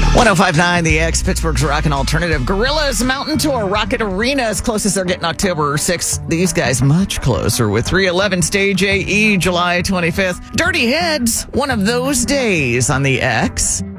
1059 The X, Pittsburgh's Rockin' Alternative. Gorillaz Mountain Tour, Rocket Arena, as close as they're getting October 6th. These guys much closer with 311 Stage AE, July 25th. Dirty Heads, one of those days on The X.